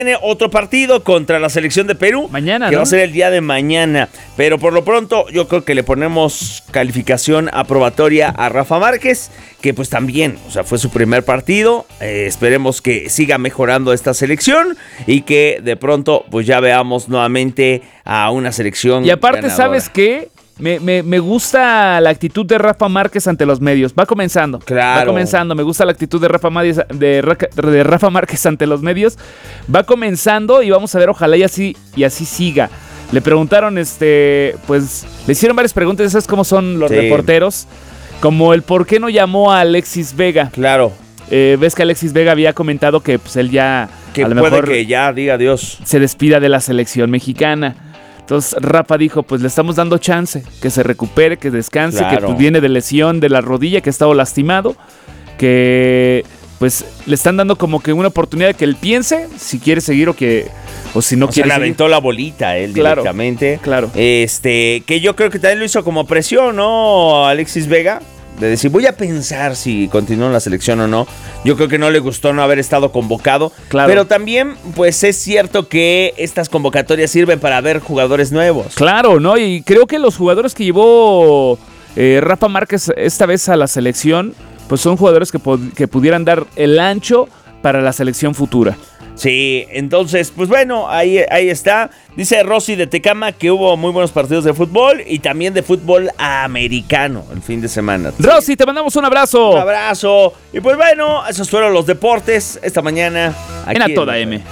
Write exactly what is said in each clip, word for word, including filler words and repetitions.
Tiene otro partido contra la selección de Perú. Mañana, que ¿no? va a ser el día de mañana. Pero por lo pronto yo creo que le ponemos calificación aprobatoria a Rafa Márquez, que pues también, o sea, fue su primer partido. Eh, esperemos que siga mejorando esta selección y que de pronto pues ya veamos nuevamente a una selección Y aparte, ganadora. ¿sabes qué? Me, me, me gusta la actitud de Rafa Márquez ante los medios. Va comenzando. Claro. Va comenzando. Me gusta la actitud de Rafa, Márquez, de, Ra- de Rafa Márquez ante los medios. Va comenzando y vamos a ver, ojalá y así, y así siga. Le preguntaron, este, pues, le hicieron varias preguntas. Esas como son los Sí. reporteros. Como el por qué no llamó a Alexis Vega. Claro. Eh, Ves que Alexis Vega había comentado que pues él ya Que a lo puede mejor que ya diga adiós. se despida de la selección mexicana. Entonces Rafa dijo, pues le estamos dando chance, que se recupere, que descanse, Claro. que pues, viene de lesión de la rodilla, que ha estado lastimado, que pues le están dando como que una oportunidad de que él piense si quiere seguir o que o si no O sea, quiere le seguir. aventó la bolita a él Claro, directamente. claro. Este, que yo creo que también lo hizo como presión, ¿no? Alexis Vega. De decir, voy a pensar si continúa en la selección o no. Yo creo que no le gustó no haber estado convocado. Claro. Pero también, pues es cierto que estas convocatorias sirven para ver jugadores nuevos. Claro, ¿no? Y creo que los jugadores que llevó eh, Rafa Márquez esta vez a la selección, pues son jugadores que, pod- que pudieran dar el ancho para la selección futura. Sí, entonces, pues bueno, ahí, ahí está. Dice Rosy de Tecama que hubo muy buenos partidos de fútbol y también de fútbol americano el fin de semana. Rosy, te mandamos un abrazo. Un abrazo. Y pues bueno, esos fueron los deportes esta mañana. En aquí A Toda M.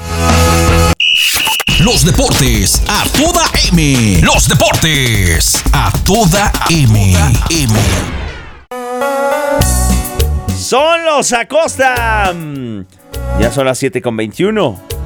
Los deportes a toda M. Los deportes a toda M. M. Son los Acosta. Ya son las siete con veintiuno.